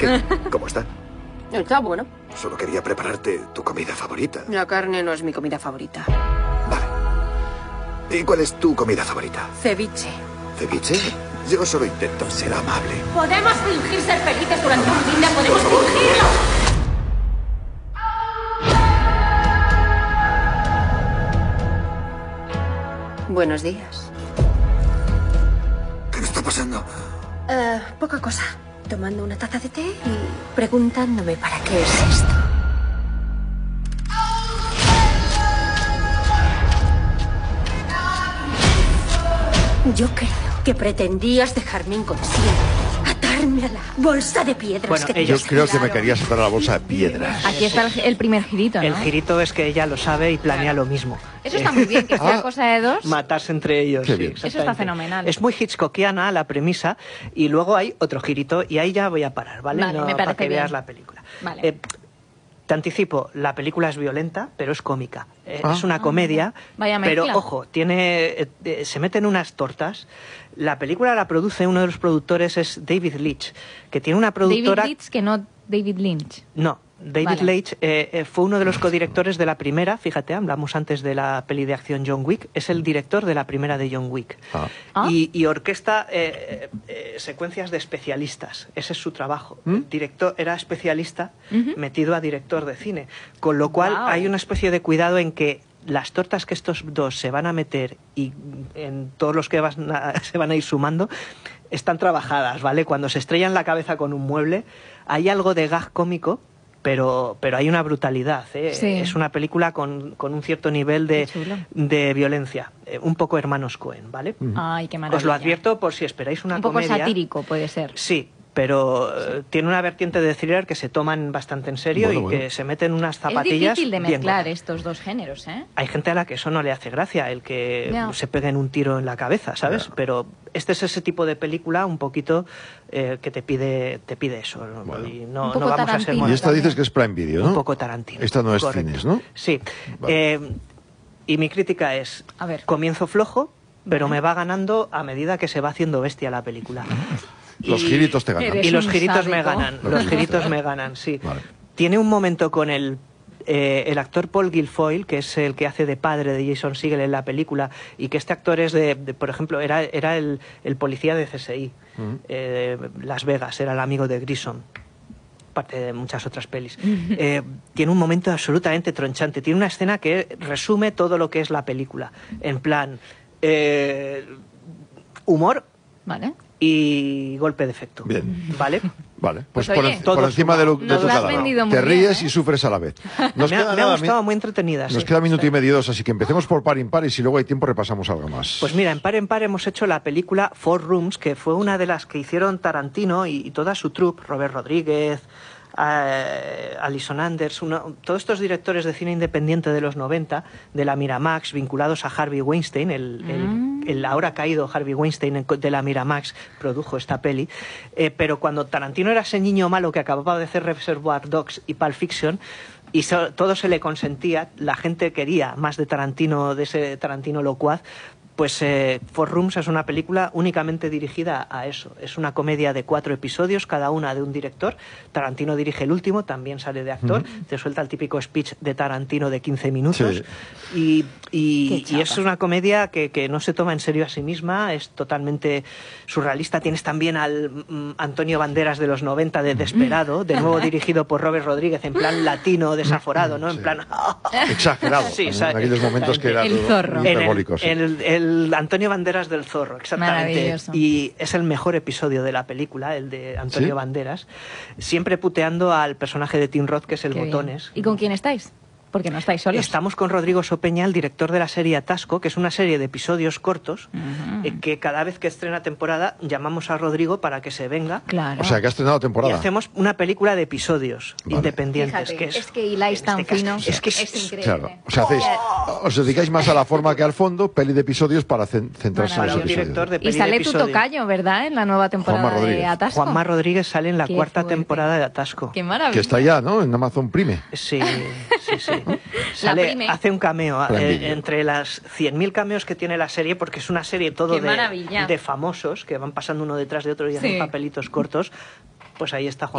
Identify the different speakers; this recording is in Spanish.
Speaker 1: ¿Qué? ¿Cómo está?
Speaker 2: Está bueno.
Speaker 1: Solo quería prepararte tu comida favorita.
Speaker 2: La carne no es mi comida favorita.
Speaker 1: Vale. ¿Y cuál es tu comida favorita?
Speaker 2: Ceviche.
Speaker 1: ¿Ceviche? Yo solo intento ser amable.
Speaker 3: Podemos fingir ser felices durante un día, podemos fingirlo.
Speaker 2: Buenos días.
Speaker 1: ¿Qué está pasando?
Speaker 2: Poca cosa. Tomando una taza de té y preguntándome para qué es esto. Yo creo que pretendías dejarme inconsciente, atarme a la bolsa de piedras.
Speaker 4: Bueno,
Speaker 2: que
Speaker 4: yo
Speaker 1: Yo creo que me querías atar a la bolsa de piedras.
Speaker 5: Aquí está el primer girito, ¿no?
Speaker 4: El girito es que ella lo sabe y planea lo mismo.
Speaker 5: Eso está muy bien, que sea cosa de dos.
Speaker 4: Matarse entre ellos.
Speaker 1: Qué
Speaker 4: Sí,
Speaker 1: bien.
Speaker 5: Eso está
Speaker 4: exactamente.
Speaker 5: fenomenal.
Speaker 4: Es muy hitchcockiana la premisa y luego hay otro girito y ahí ya voy a parar, ¿vale?
Speaker 5: Vale, me
Speaker 4: para
Speaker 5: parece
Speaker 4: que
Speaker 5: bien.
Speaker 4: veas la película.
Speaker 5: Vale.
Speaker 4: Te anticipo, la película es violenta, pero es cómica. Es una comedia,
Speaker 5: Vaya
Speaker 4: pero
Speaker 5: mezcla.
Speaker 4: ojo, se meten unas tortas. La película la produce, uno de los productores es David Leitch, que tiene una productora...
Speaker 5: David Leitch, que no David Lynch.
Speaker 4: No, David
Speaker 5: Vale.
Speaker 4: Leitch fue uno de los codirectores de la primera, fíjate, hablamos antes de la peli de acción John Wick, es el director de la primera de John Wick.
Speaker 5: Ah.
Speaker 4: Y orquesta secuencias de especialistas, ese es su trabajo. El director era especialista metido a director de cine, con lo cual
Speaker 5: Guau.
Speaker 4: hay una especie de cuidado en que las tortas que estos dos se van a meter y en todos los que se van a ir sumando están trabajadas, ¿vale? Cuando se estrellan la cabeza con un mueble hay algo de gag cómico, pero hay una brutalidad, ¿eh?
Speaker 5: Sí.
Speaker 4: Es una película con un cierto nivel
Speaker 5: Qué chulo.
Speaker 4: de violencia, un poco hermanos Coen, ¿vale?
Speaker 5: Ay, qué maravilla.
Speaker 4: Os lo advierto por si esperáis una
Speaker 5: Un poco
Speaker 4: comedia.
Speaker 5: satírico puede ser.
Speaker 4: Sí, pero tiene una vertiente de thriller que se toman bastante en serio
Speaker 1: Bueno,
Speaker 4: y
Speaker 1: bueno.
Speaker 4: que se meten unas
Speaker 5: Es
Speaker 4: zapatillas
Speaker 5: difícil de
Speaker 4: bien
Speaker 5: mezclar
Speaker 4: gordas.
Speaker 5: estos dos géneros, ¿eh?
Speaker 4: Hay gente a la que eso no le hace gracia, el que
Speaker 5: Ya.
Speaker 4: se peguen un tiro en la cabeza, ¿sabes?
Speaker 1: Ya.
Speaker 4: Pero este es ese tipo de película un poquito que te pide eso. ¿no?
Speaker 1: Bueno.
Speaker 4: Y
Speaker 5: Un
Speaker 4: no
Speaker 5: poco
Speaker 4: vamos a ser
Speaker 5: Tarantino.
Speaker 1: Y
Speaker 4: monos.
Speaker 1: esta dices que es Prime Video, ¿no?
Speaker 4: Un poco Tarantino.
Speaker 1: Esta no es
Speaker 4: Correcto.
Speaker 1: cines, ¿no?
Speaker 4: Sí.
Speaker 1: Vale.
Speaker 4: Y mi crítica es,
Speaker 5: A ver.
Speaker 4: comienzo flojo, pero me va ganando a medida que se va haciendo bestia la película.
Speaker 1: Los giritos te ganan.
Speaker 5: Eres
Speaker 4: Y los
Speaker 5: un
Speaker 4: giritos me
Speaker 5: sádico.
Speaker 4: ganan, los giritos me ganan, sí.
Speaker 1: Vale.
Speaker 4: Tiene un momento con el actor Paul Guilfoyle, que es el que hace de padre de Jason Segel en la película, y que este actor es por ejemplo, era el policía de CSI, Las Vegas, era el amigo de Grissom, parte de muchas otras pelis. Tiene un momento absolutamente tronchante, tiene una escena que resume todo lo que es la película, en plan humor
Speaker 5: Vale.
Speaker 4: y golpe de efecto.
Speaker 1: Bien.
Speaker 4: ¿Vale?
Speaker 1: Vale, pues,
Speaker 5: Pues oye,
Speaker 1: por encima de, de
Speaker 5: nos
Speaker 1: tu
Speaker 5: lo has
Speaker 1: cada
Speaker 5: vendido muy
Speaker 1: Te
Speaker 5: bien,
Speaker 1: ríes
Speaker 5: ¿eh?
Speaker 1: y sufres a la vez. Nos
Speaker 4: Me
Speaker 1: queda
Speaker 4: ha
Speaker 1: nada,
Speaker 4: gustado, muy entretenida.
Speaker 1: Nos
Speaker 4: sí.
Speaker 1: queda minuto y medio, así que empecemos por par impar y si luego hay tiempo repasamos algo más.
Speaker 4: Pues mira, en par hemos hecho la película Four Rooms, que fue una de las que hicieron Tarantino y toda su troupe, Robert Rodríguez, Alison Anders, todos estos directores de cine independiente de los 90, de la Miramax, vinculados a Harvey Weinstein, el ahora caído Harvey Weinstein de la Miramax, produjo esta peli. Pero cuando Tarantino era ese niño malo que acababa de hacer Reservoir Dogs y Pulp Fiction, y todo se le consentía, la gente quería más de Tarantino, de ese Tarantino locuaz, pues Four Rooms es una película únicamente dirigida a eso. Es una comedia de 4 episodios, cada una de un director. Tarantino dirige el último, también sale de actor. Te suelta el típico speech de Tarantino de 15 minutos.
Speaker 1: Sí.
Speaker 4: Y
Speaker 5: Qué
Speaker 4: es
Speaker 5: chapa.
Speaker 4: una comedia que no se toma en serio a sí misma, es totalmente surrealista. Tienes también al Antonio Banderas de los 90 de Desperado, de nuevo dirigido por Robert Rodríguez, en plan latino, desaforado, ¿no? En
Speaker 1: Sí.
Speaker 4: plan...
Speaker 1: Exagerado.
Speaker 4: Sí,
Speaker 1: en aquellos momentos que era
Speaker 5: El
Speaker 1: todo
Speaker 5: zorro.
Speaker 1: hiperbólico. sí.
Speaker 4: El Antonio Banderas del Zorro, exactamente.
Speaker 5: Maravilloso.
Speaker 4: Y es el mejor episodio de la película, el de Antonio
Speaker 1: ¿Sí?
Speaker 4: Banderas, siempre puteando al personaje de Tim Roth, que es el
Speaker 5: Qué bien.
Speaker 4: Botones.
Speaker 5: ¿Y con quién estáis? Porque no estáis solos.
Speaker 4: Estamos con Rodrigo Sopeña, el director de la serie Atasco, que es una serie de episodios cortos, que cada vez que estrena temporada llamamos a Rodrigo para que se venga
Speaker 5: Claro.
Speaker 1: O sea, que ha estrenado
Speaker 4: y
Speaker 1: temporada.
Speaker 4: hacemos una película de episodios
Speaker 1: Vale.
Speaker 4: independientes.
Speaker 5: Fíjate,
Speaker 4: que
Speaker 5: es que hiláis tan
Speaker 4: este caso-
Speaker 5: fino.
Speaker 4: Es que
Speaker 5: Es increíble.
Speaker 1: Claro. O sea, os dedicáis más a la forma que al fondo, peli de episodios para centrarse en los
Speaker 4: para un
Speaker 1: episodios.
Speaker 4: director de
Speaker 5: Y
Speaker 4: peli de
Speaker 5: sale tu
Speaker 4: episodios.
Speaker 5: tocayo, ¿verdad? En la nueva temporada
Speaker 1: Juanma Rodríguez.
Speaker 5: de Atasco.
Speaker 4: Juanma Rodríguez sale en la
Speaker 5: Qué
Speaker 4: 4ª
Speaker 5: fuerte.
Speaker 4: temporada de Atasco.
Speaker 5: Qué maravilla.
Speaker 1: Que está ya, ¿no? En Amazon Prime.
Speaker 4: Sí, sí, sí.
Speaker 5: La
Speaker 4: Sale,
Speaker 5: Prime.
Speaker 4: hace un cameo
Speaker 1: Prime Video.
Speaker 4: entre las 100.000 cameos que tiene la serie, porque es una serie todo
Speaker 5: Qué maravilla.
Speaker 4: de famosos que van pasando uno detrás de otro y hacen
Speaker 5: Sí.
Speaker 4: papelitos cortos. Pues ahí está Juan